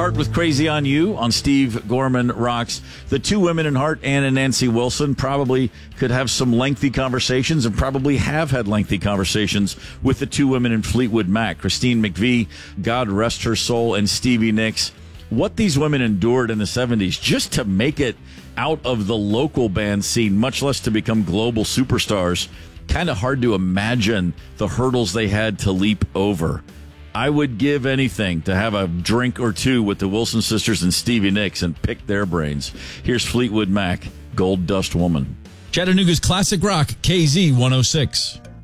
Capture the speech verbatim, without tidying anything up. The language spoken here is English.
Hart with Crazy on You on Steve Gorman Rocks. The two women in Hart, Ann and Nancy Wilson, probably could have some lengthy conversations and probably have had lengthy conversations with the two women in Fleetwood Mac, Christine McVie, God rest her soul, and Stevie Nicks. What these women endured in the seventies just to make it out of the local band scene, much less to become global superstars. Kind of hard to imagine the hurdles they had to leap over. I would give anything to have a drink or two with the Wilson sisters and Stevie Nicks and pick their brains. Here's Fleetwood Mac, Gold Dust Woman. Chattanooga's classic rock, K Z one oh six.